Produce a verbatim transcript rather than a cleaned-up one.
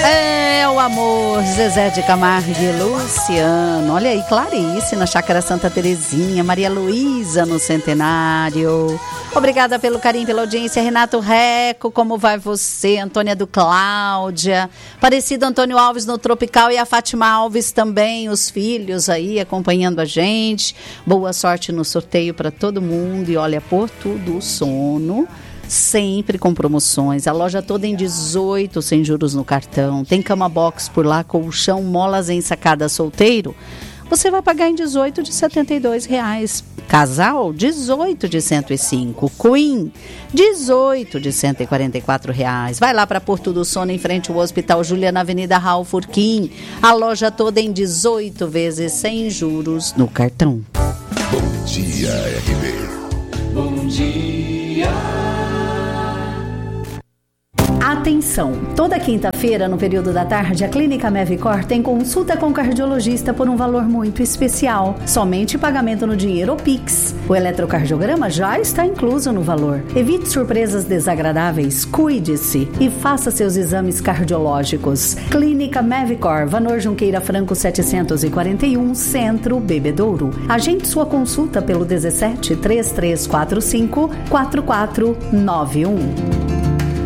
É o amor, Zezé de Camargo e Luciano. Olha aí, Clarice na Chácara Santa Terezinha, Maria Luísa no Centenário. Obrigada pelo carinho, pela audiência. Renato Reco, como vai você? Antônia do Cláudia, Aparecido Antônio Alves no Tropical e a Fátima Alves também, os filhos aí acompanhando a gente. Boa sorte no sorteio para todo mundo. E olha, Porto do Sono, sempre com promoções, a loja toda em dezoito, sem juros no cartão, tem cama box por lá, colchão, molas ensacada solteiro, você vai pagar em dezoito de setenta e dois reais, casal, dezoito de cento e cinco, Queen, dezoito de cento e quarenta e quatro reais, vai lá para Porto do Sono, em frente ao Hospital Júlia, na Avenida Raul Furquim, a loja toda em dezoito vezes, sem juros no cartão. Bom dia, R B. Bom dia. Atenção! Toda quinta-feira, no período da tarde, a Clínica Mevicor tem consulta com cardiologista por um valor muito especial. Somente pagamento no dinheiro ou Pix. O eletrocardiograma já está incluso no valor. Evite surpresas desagradáveis, cuide-se e faça seus exames cardiológicos. Clínica Mevicor, Vanor Junqueira Franco setecentos e quarenta e um, Centro, Bebedouro. Agende sua consulta pelo dezessete, três três quatro cinco, quatro quatro nove um.